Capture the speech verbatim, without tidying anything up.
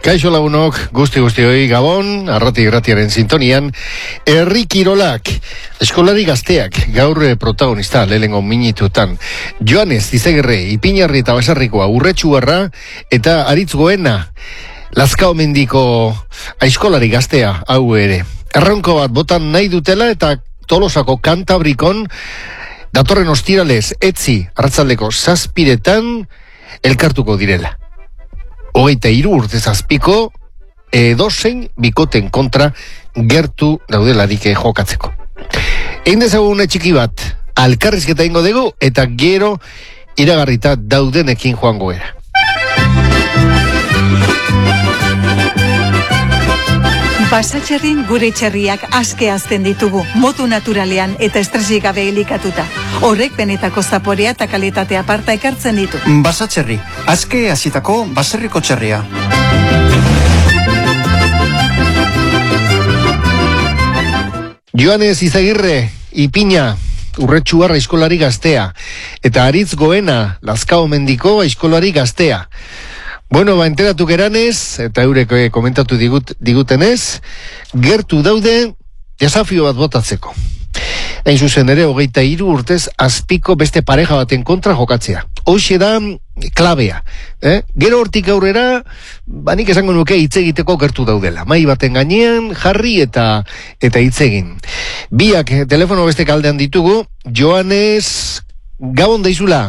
Kaixo lagunok, guzti guztioi Gabon, arrati gratiaren sintonian, herri kirolak, eskolari gazteak, gaur protagonista lehengo minitutan. Joanez, Izagirre, Ipinarri eta Basarrikoa, Urretxuarra eta Aritz Goena, Lazkao mendiko aizkolari gaztea, hau ere. Erronko bat botan nahi dutela eta Tolosako Kantabrikon, datorren ostiralez, etzi, arratzaldeko zazpiretan, elkartuko direla. Hogeita hiru urte zazpiko edozein bikoten kontra gertu daudelarik jokatzeko. Egin dezagun txiki bat, alkarrizketa ingo dugu eta gero iragarrita daudenekin joango era. Basatxerrin gure txerriak aske azten ditugu, modu naturalean eta estresik gabe elikatuta. Horrek benetako zaporea eta kalitatea aparta ekartzen ditu. Basatxerri, aske hasitako baserriko txerria. Joanez, Izagirre, Ipina, Urretxuarra aizkolari gaztea, eta Aritz Goena, Lazkao mendiko aizkolari gaztea. Bueno, ba, enteratu geranez, eta eurek komentatu digut, digutenez, gertu daude desafio bat botatzeko. Hain zuzen ere, hogeita hiru urtez azpiko beste pareja baten kontra jokatzea. Hoxe da klabea. Eh? Gero hortik aurrera, banik esango nuke hitz egiteko gertu daudela. Mai baten gainean, jarri eta eta hitz egin. Biak telefono beste kaldean ditugu, Joanez, Gabon daizula.